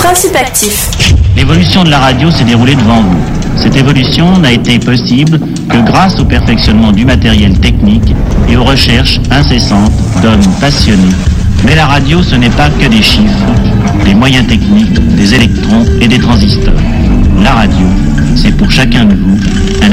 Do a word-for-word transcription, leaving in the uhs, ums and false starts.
principe actif. L'évolution de la radio s'est déroulée devant vous. Cette évolution n'a été possible que grâce au perfectionnement du matériel technique et aux recherches incessantes d'hommes passionnés. Mais la radio, ce n'est pas que des chiffres, des moyens techniques, des électrons et des transistors. La radio, c'est pour chacun de vous un